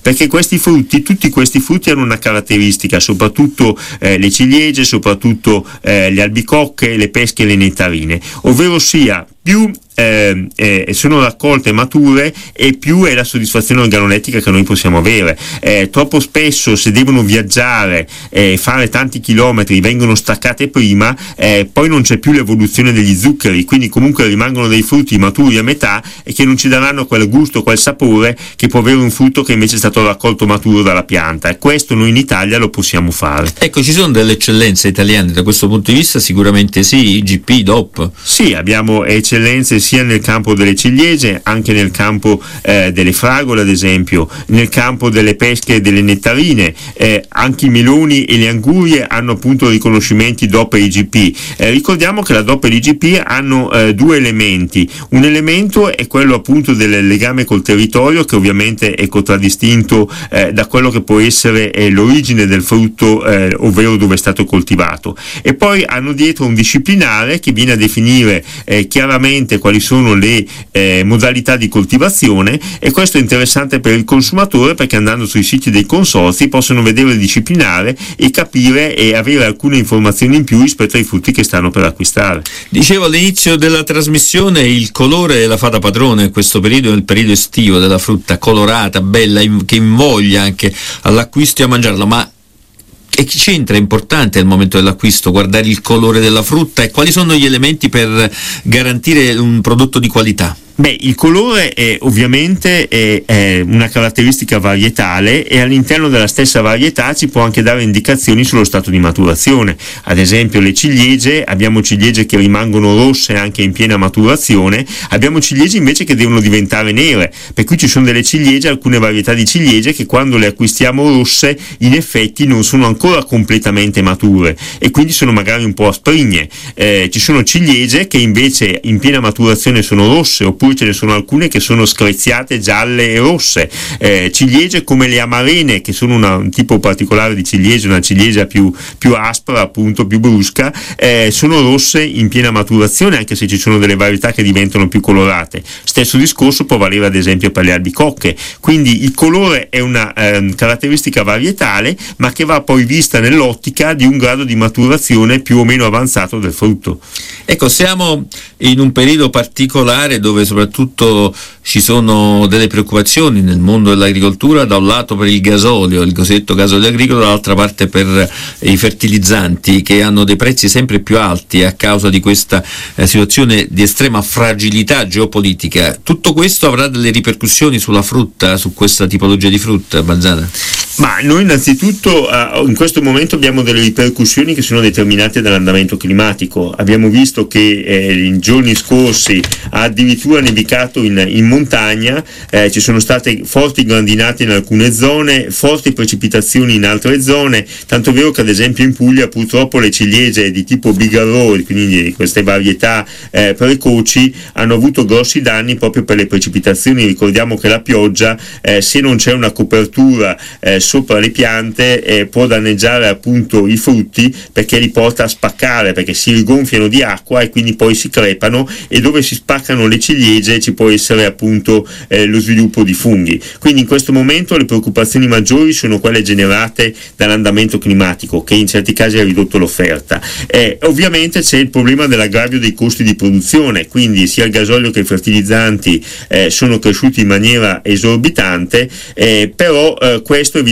perché tutti questi frutti hanno una caratteristica, soprattutto le ciliegie, soprattutto le albicocche, le pesche e le nettarine, ovvero sia più sono raccolte mature e più è la soddisfazione organolettica che noi possiamo avere. Troppo spesso, se devono viaggiare fare tanti chilometri, vengono staccate prima, poi non c'è più l'evoluzione degli zuccheri, quindi comunque rimangono dei frutti maturi a metà e che non ci daranno quel gusto, quel sapore che può avere un frutto che invece è stato raccolto maturo dalla pianta, e questo noi in Italia lo possiamo fare. Ecco, ci sono delle eccellenze italiane da questo punto di vista? Sicuramente sì, IGP, DOP. Sì, abbiamo eccellenze sia nel campo delle ciliegie, anche nel campo delle fragole, ad esempio, nel campo delle pesche e delle nettarine, anche i meloni e le angurie hanno appunto riconoscimenti DOP e IGP. Ricordiamo che la DOP e l'IGP hanno due elementi. Un elemento è quello appunto del legame col territorio, che ovviamente è contraddistinto da quello che può essere l'origine del frutto, ovvero dove è stato coltivato, e poi hanno dietro un disciplinare che viene a definire chiaramente quali sono le modalità di coltivazione, e questo è interessante per il consumatore perché andando sui siti dei consorzi possono vedere il disciplinare e capire e avere alcune informazioni in più rispetto ai frutti che stanno per acquistare. Dicevo all'inizio della trasmissione, il colore è la fata padrona in questo periodo, nel periodo estivo, della frutta colorata, bella, che invoglia anche all'acquisto e a mangiarla, ma e chi c'entra, è importante al momento dell'acquisto guardare il colore della frutta, e quali sono gli elementi per garantire un prodotto di qualità? Beh, il colore è ovviamente una caratteristica varietale, e all'interno della stessa varietà ci può anche dare indicazioni sullo stato di maturazione. Ad esempio le ciliegie, abbiamo ciliegie che rimangono rosse anche in piena maturazione, abbiamo ciliegie invece che devono diventare nere, per cui ci sono delle ciliegie, alcune varietà di ciliegie che quando le acquistiamo rosse in effetti non sono ancora completamente mature e quindi sono magari un po' asprigne. Ci sono ciliegie che invece in piena maturazione sono rosse, oppure ce ne sono alcune che sono screziate gialle e rosse. Ciliegie come le amarene, che sono un tipo particolare di ciliegia, una ciliegia più aspra, appunto più brusca, sono rosse in piena maturazione, anche se ci sono delle varietà che diventano più colorate. Stesso discorso può valere ad esempio per le albicocche. Quindi il colore è una caratteristica varietale, ma che va poi vista nell'ottica di un grado di maturazione più o meno avanzato del frutto. Ecco, siamo in un periodo particolare dove soprattutto ci sono delle preoccupazioni nel mondo dell'agricoltura, da un lato per il gasolio, il cosiddetto gasolio agricolo, dall'altra parte per i fertilizzanti, che hanno dei prezzi sempre più alti a causa di questa situazione di estrema fragilità geopolitica. Tutto questo avrà delle ripercussioni sulla frutta, su questa tipologia di frutta, Balzana? Ma noi innanzitutto in questo momento abbiamo delle ripercussioni che sono determinate dall'andamento climatico. Abbiamo visto che in giorni scorsi ha addirittura nevicato in montagna, ci sono state forti grandinate in alcune zone, forti precipitazioni in altre zone, tanto vero che ad esempio in Puglia purtroppo le ciliegie di tipo Bigarro, quindi di queste varietà precoci, hanno avuto grossi danni proprio per le precipitazioni. Ricordiamo che la pioggia, se non c'è una copertura sopra le piante, può danneggiare appunto i frutti, perché li porta a spaccare, perché si rigonfiano di acqua e quindi poi si crepano, e dove si spaccano le ciliegie ci può essere appunto lo sviluppo di funghi. Quindi in questo momento le preoccupazioni maggiori sono quelle generate dall'andamento climatico, che in certi casi ha ridotto l'offerta. Ovviamente c'è il problema dell'aggravio dei costi di produzione, quindi sia il gasolio che i fertilizzanti sono cresciuti in maniera esorbitante, però questo evidentemente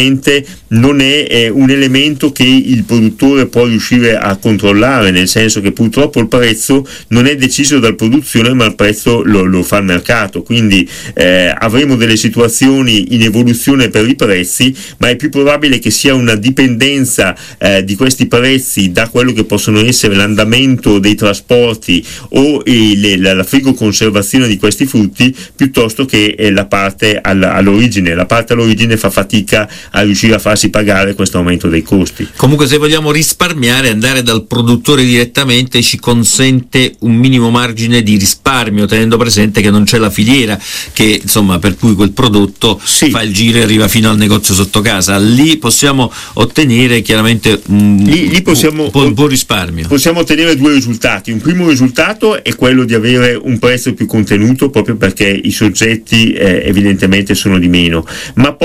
non è un elemento che il produttore può riuscire a controllare, nel senso che purtroppo il prezzo non è deciso dalla produzione, ma il prezzo lo fa il mercato. Quindi avremo delle situazioni in evoluzione per i prezzi, ma è più probabile che sia una dipendenza di questi prezzi da quello che possono essere l'andamento dei trasporti o la frigoconservazione di questi frutti, piuttosto che la parte all'origine. La parte all'origine fa fatica a riuscire a farsi pagare questo aumento dei costi. Comunque, se vogliamo risparmiare, andare dal produttore direttamente ci consente un minimo margine di risparmio, tenendo presente che non c'è la filiera che, insomma, per cui quel prodotto fa il giro e arriva fino al negozio sotto casa. Lì possiamo ottenere chiaramente un buon risparmio. Possiamo ottenere due risultati. Un primo risultato è quello di avere un prezzo più contenuto, proprio perché i soggetti evidentemente sono di meno, ma